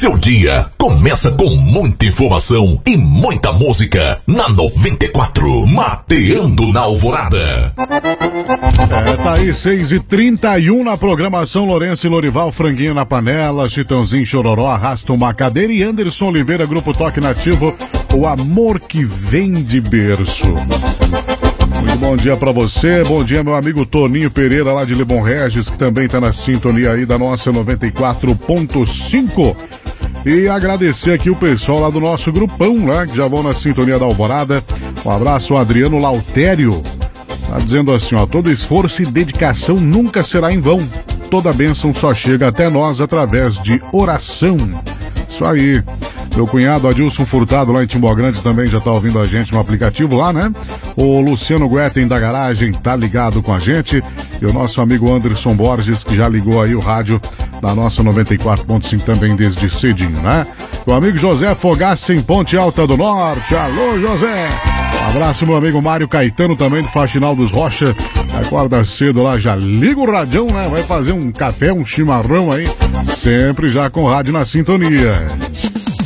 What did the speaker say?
Seu dia começa com muita informação e muita música na 94, Mateando na Alvorada. Tá aí 6h31 na programação. Lourenço e Lorival, franguinho na panela, Chitãozinho Chororó, arrasta uma cadeira e Anderson Oliveira, Grupo Toque Nativo, o amor que vem de berço. Muito bom dia pra você, bom dia meu amigo Toninho Pereira lá de Lebon Regis, que também tá na sintonia aí da nossa 94.5. E agradecer aqui o pessoal lá do nosso grupão, né, que já vão na sintonia da Alvorada. Um abraço ao Adriano Lautério. Tá dizendo assim, ó, todo esforço e dedicação nunca será em vão. Toda bênção só chega até nós através de oração. Isso aí. Meu cunhado Adilson Furtado lá em Timbó Grande também já tá ouvindo a gente no aplicativo lá, né? O Luciano Guetem da garagem tá ligado com a gente. E o nosso amigo Anderson Borges, que já ligou aí o rádio da nossa 94.5 também desde cedinho, né? O amigo José Fogaça em Ponte Alta do Norte. Alô, José! Um abraço, meu amigo Mário Caetano, também do Faxinal dos Rocha. Acorda cedo lá, já liga o radião, né? Vai fazer um café, um chimarrão aí. Sempre já com rádio na sintonia.